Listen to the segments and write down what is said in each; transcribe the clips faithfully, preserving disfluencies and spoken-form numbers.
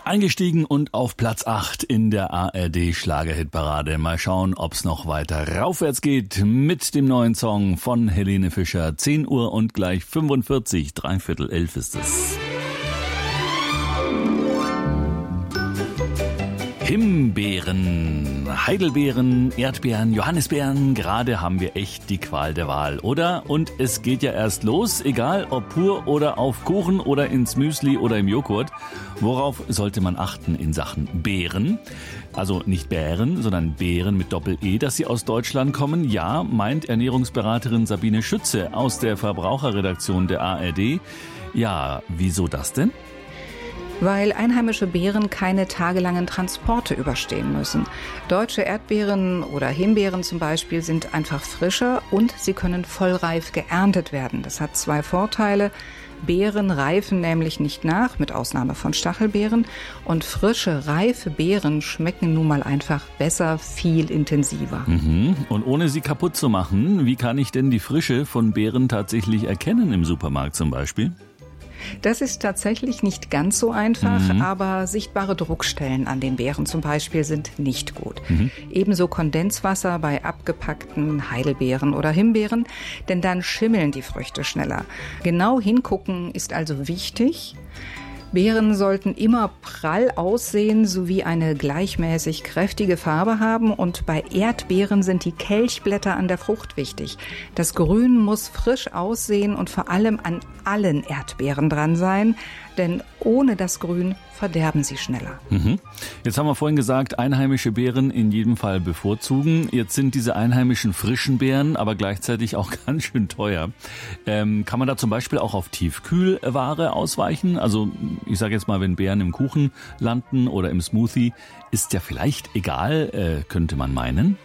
Eingestiegen und auf Platz acht in der A R D-Schlagerhitparade. Mal schauen, ob's noch weiter raufwärts geht mit dem neuen Song von Helene Fischer. zehn Uhr und gleich fünfundvierzig, dreiviertel elf ist es. Himbeeren, Heidelbeeren, Erdbeeren, Johannisbeeren, gerade haben wir echt die Qual der Wahl, oder? Und es geht ja erst los, egal ob pur oder auf Kuchen oder ins Müsli oder im Joghurt. Worauf sollte man achten in Sachen Beeren? Also nicht Beeren, sondern Beeren mit Doppel-E, dass sie aus Deutschland kommen. Ja, meint Ernährungsberaterin Sabine Schütze aus der Verbraucherredaktion der A R D. Ja, wieso das denn? Weil einheimische Beeren keine tagelangen Transporte überstehen müssen. Deutsche Erdbeeren oder Himbeeren zum Beispiel sind einfach frischer und sie können vollreif geerntet werden. Das hat zwei Vorteile. Beeren reifen nämlich nicht nach, mit Ausnahme von Stachelbeeren. Und frische, reife Beeren schmecken nun mal einfach besser, viel intensiver. Mhm. Und ohne sie kaputt zu machen, wie kann ich denn die Frische von Beeren tatsächlich erkennen im Supermarkt zum Beispiel? Das ist tatsächlich nicht ganz so einfach, mhm. aber sichtbare Druckstellen an den Beeren zum Beispiel sind nicht gut. Mhm. Ebenso Kondenswasser bei abgepackten Heidelbeeren oder Himbeeren, denn dann schimmeln die Früchte schneller. Genau hingucken ist also wichtig. Beeren sollten immer prall aussehen sowie eine gleichmäßig kräftige Farbe haben und bei Erdbeeren sind die Kelchblätter an der Frucht wichtig. Das Grün muss frisch aussehen und vor allem an allen Erdbeeren dran sein, denn ohne das Grün verderben sie schneller. Mhm. Jetzt haben wir vorhin gesagt, einheimische Beeren in jedem Fall bevorzugen. Jetzt sind diese einheimischen frischen Beeren aber gleichzeitig auch ganz schön teuer. Ähm, kann man da zum Beispiel auch auf Tiefkühlware ausweichen? Also ich sage jetzt mal, wenn Beeren im Kuchen landen oder im Smoothie, ist ja vielleicht egal, äh, könnte man meinen.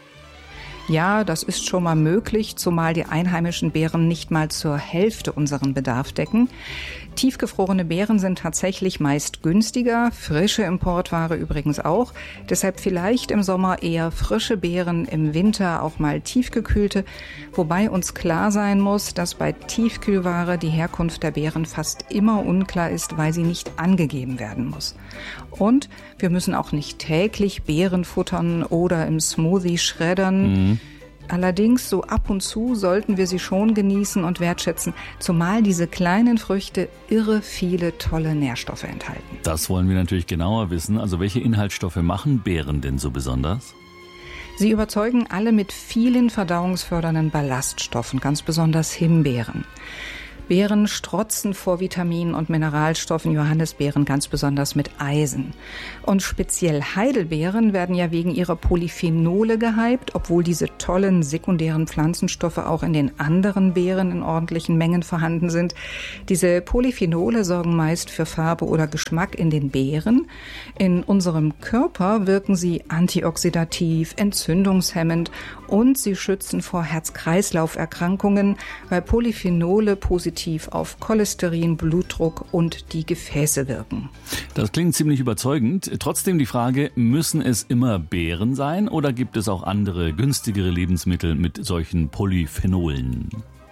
Ja, das ist schon mal möglich, zumal die einheimischen Beeren nicht mal zur Hälfte unseren Bedarf decken. Tiefgefrorene Beeren sind tatsächlich meist günstiger, frische Importware übrigens auch. Deshalb vielleicht im Sommer eher frische Beeren, im Winter auch mal tiefgekühlte. Wobei uns klar sein muss, dass bei Tiefkühlware die Herkunft der Beeren fast immer unklar ist, weil sie nicht angegeben werden muss. Und wir müssen auch nicht täglich Beeren futtern oder im Smoothie schreddern. Mhm. Allerdings, so ab und zu sollten wir sie schon genießen und wertschätzen, zumal diese kleinen Früchte irre viele tolle Nährstoffe enthalten. Das wollen wir natürlich genauer wissen. Also welche Inhaltsstoffe machen Beeren denn so besonders? Sie überzeugen alle mit vielen verdauungsfördernden Ballaststoffen, ganz besonders Himbeeren. Beeren strotzen vor Vitaminen und Mineralstoffen, Johannisbeeren ganz besonders mit Eisen. Und speziell Heidelbeeren werden ja wegen ihrer Polyphenole gehypt, obwohl diese tollen sekundären Pflanzenstoffe auch in den anderen Beeren in ordentlichen Mengen vorhanden sind. Diese Polyphenole sorgen meist für Farbe oder Geschmack in den Beeren. In unserem Körper wirken sie antioxidativ, entzündungshemmend und sie schützen vor Herz-Kreislauf-Erkrankungen, weil Polyphenole positiv auf Cholesterin, Blutdruck und die Gefäße wirken. Das klingt ziemlich überzeugend. Trotzdem die Frage, müssen es immer Beeren sein oder gibt es auch andere, günstigere Lebensmittel mit solchen Polyphenolen?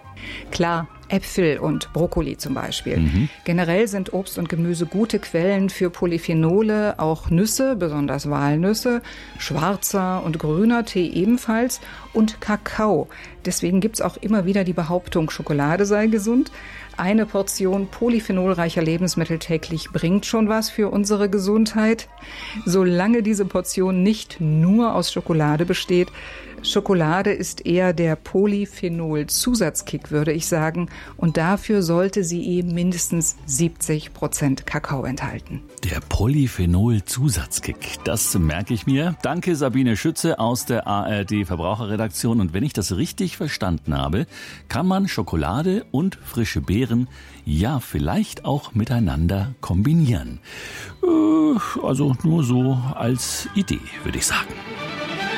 Klar, Äpfel und Brokkoli zum Beispiel. Mhm. Generell sind Obst und Gemüse gute Quellen für Polyphenole, auch Nüsse, besonders Walnüsse, schwarzer und grüner Tee ebenfalls und Kakao. Deswegen gibt's auch immer wieder die Behauptung, Schokolade sei gesund. Eine Portion polyphenolreicher Lebensmittel täglich bringt schon was für unsere Gesundheit, solange diese Portion nicht nur aus Schokolade besteht. Schokolade ist eher der Polyphenol-Zusatzkick, würde ich sagen. Und dafür sollte sie eben mindestens siebzig Prozent Kakao enthalten. Der Polyphenol-Zusatzkick, das merke ich mir. Danke Sabine Schütze aus der A R D-Verbraucherredaktion. Und wenn ich das richtig verstanden habe, kann man Schokolade und frische Beeren ja vielleicht auch miteinander kombinieren. Äh, also nur so als Idee, würde ich sagen.